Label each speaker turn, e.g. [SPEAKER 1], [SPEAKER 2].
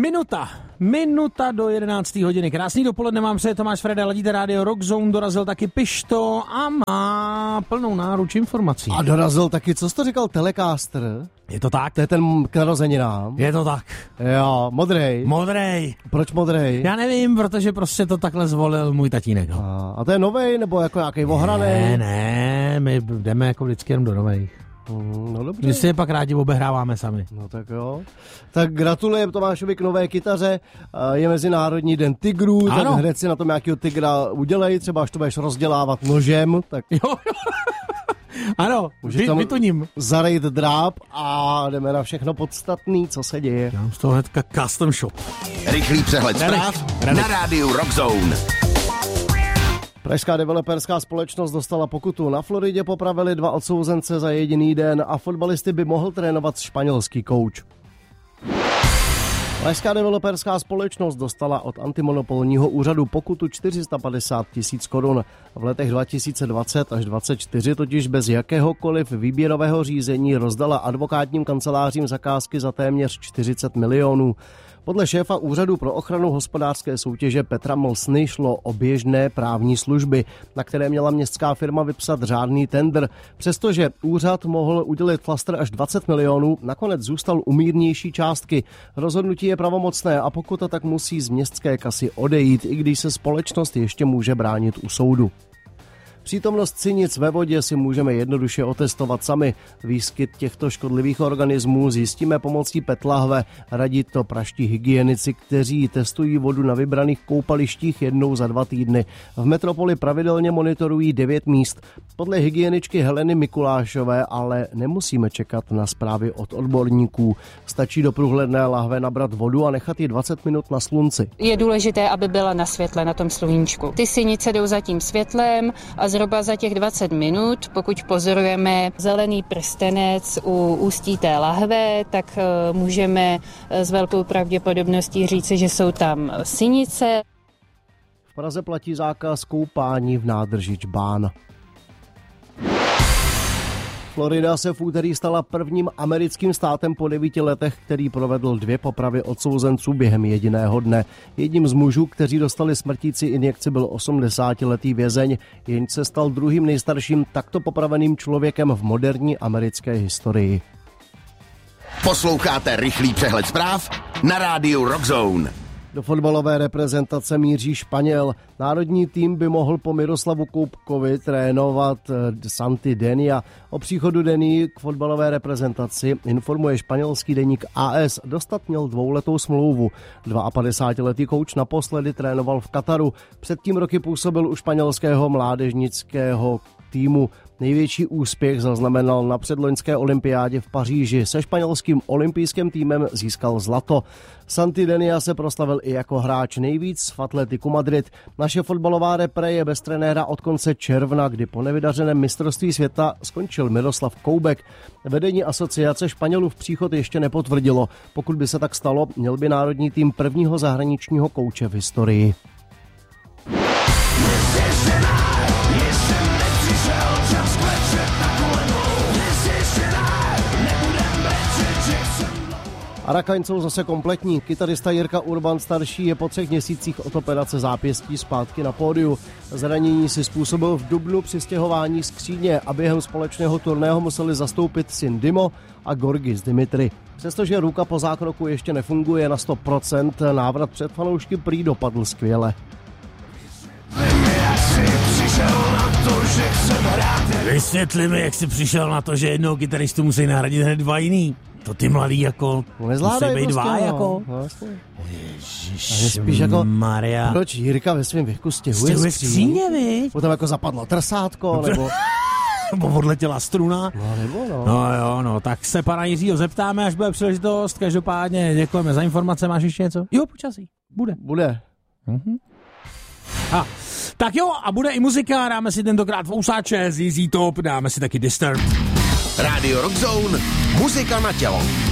[SPEAKER 1] Minuta do 11. hodiny. Krásný dopoledne vám přeje Tomáš Freda, ladíte rádio Rock Zone, dorazil taky Pišto a má plnou náruč informací.
[SPEAKER 2] A dorazil taky, co jsi to říkal, Telecaster?
[SPEAKER 1] Je to tak?
[SPEAKER 2] To je ten k narozeninám.
[SPEAKER 1] Je to tak.
[SPEAKER 2] Jo, modrej.
[SPEAKER 1] Proč modrej? Já nevím, protože prostě to takhle zvolil můj tatínek.
[SPEAKER 2] A to je novej, nebo jako nějaký ohranej?
[SPEAKER 1] Ne, my jdeme jako vždycky jenom do novejch.
[SPEAKER 2] No dobře.
[SPEAKER 1] My si je pak rádi obehráváme sami.
[SPEAKER 2] No tak jo. Tak gratulujem Tomášovi k nové kytaře. Je Mezinárodní den tigrů, tak hned si na tom nějakého tigra udělej, třeba až to budeš rozdělávat nožem, tak...
[SPEAKER 1] Jo. Ano, vytuním.
[SPEAKER 2] Zarejt dráp a jdeme na všechno podstatný, co se děje.
[SPEAKER 1] Já mám z toho hnedka custom shop.
[SPEAKER 3] Rychlý přehled zpráv na rádiu Rock Zone.
[SPEAKER 2] Pražská developerská společnost dostala pokutu. Na Floridě popravili 2 odsouzence za jediný den a fotbalisty by mohl trénovat španělský kouč. Pražská developerská společnost dostala od antimonopolního úřadu pokutu 450 000 korun. V letech 2020 až 2024 totiž bez jakéhokoliv výběrového řízení rozdala advokátním kancelářím zakázky za téměř 40 milionů. Podle šéfa Úřadu pro ochranu hospodářské soutěže Petra Mlsny šlo o běžné právní služby, na které měla městská firma vypsat řádný tendr. Přestože úřad mohl udělit flastr až 20 milionů, nakonec zůstal u mírnější částky. Rozhodnutí je pravomocné a pokuta tak musí z městské kasy odejít, i když se společnost ještě může bránit u soudu. Přítomnost sinic ve vodě si můžeme jednoduše otestovat sami. Výskyt těchto škodlivých organismů zjistíme pomocí PET lahve. Radí to praští hygienici, kteří testují vodu na vybraných koupalištích jednou za 2 týdny. V metropoli pravidelně monitorují 9 míst. Podle hygieničky Heleny Mikulášové ale nemusíme čekat na zprávy od odborníků. Stačí do průhledné lahve nabrat vodu a nechat ji 20 minut na slunci.
[SPEAKER 4] Je důležité, aby byla na světle, na tom sluníčku. Ty sinice jdou za tím světlem a zhruba za těch 20 minut, pokud pozorujeme zelený prstenec u ústí té lahve, tak můžeme s velkou pravděpodobností říci, že jsou tam sinice.
[SPEAKER 2] V Praze platí zákaz koupání v nádrži Džbán. Florida se v úterý stala prvním americkým státem po 9 letech, který provedl 2 popravy odsouzenců během jediného dne. Jedním z mužů, kteří dostali smrtící injekci, byl 80letý vězeň, jenž se stal druhým nejstarším takto popraveným člověkem v moderní americké historii.
[SPEAKER 3] Posloucháte rychlý přehled zpráv na rádiu Rock Zone.
[SPEAKER 2] Do fotbalové reprezentace míří Španěl. Národní tým by mohl po Miroslavu Koupkovi trénovat Santi Denia. O příchodu Deni k fotbalové reprezentaci informuje španělský deník AS. Dostat měl 2letou smlouvu. 52letý kouč naposledy trénoval v Kataru. Předtím roky působil u španělského mládežnického týmu. Největší úspěch zaznamenal na předloňské olympiádě v Paříži. Se španělským olympijským týmem získal zlato. Santi Denia se proslavil i jako hráč nejvíc v Atletiku Madrid. Naše fotbalová repre je bez trenéra od konce června, kdy po nevydařeném mistrovství světa skončil Miroslav Koubek. Vedení asociace Španělů v příchod ještě nepotvrdilo. Pokud by se tak stalo, měl by národní tým prvního zahraničního kouče v historii. A Rakaň jsou zase kompletní. Kytarista Jirka Urban starší je po 3 měsících od operace zápěstí zpátky na pódiu. Zranění si způsobil v dubnu při stěhování skříně a během společného turného museli zastoupit syn Dimo a Gorgis Dimitri. Přestože ruka po zákroku ještě nefunguje na 100%, návrat před fanoušky prý dopadl skvěle.
[SPEAKER 1] Vysvětli mi, jak jsi přišel na to, že jednoho kytaristu musí nahradit hned 2 jiný. To ty mladý jako, musí být 2
[SPEAKER 2] prostě,
[SPEAKER 1] jako.
[SPEAKER 2] Ježiš jako,
[SPEAKER 1] Maria.
[SPEAKER 2] Proč Jirka ve svém věku stěhuje
[SPEAKER 1] skříně, viď?
[SPEAKER 2] Potom jako zapadlo trsátko, nebo...
[SPEAKER 1] Nebo odletěla struna.
[SPEAKER 2] No, nebo no.
[SPEAKER 1] No jo, no, tak se pana Jiřího zeptáme, až bude příležitost. Každopádně děkujeme za informace. Máš ještě něco? Jo, počasí. Bude. Tak jo, a bude i muzika. Dáme si tentokrát Vousáče, ZZ Top, dáme si taky Disturbed.
[SPEAKER 3] Radio Rock Zone, muzika na tělo.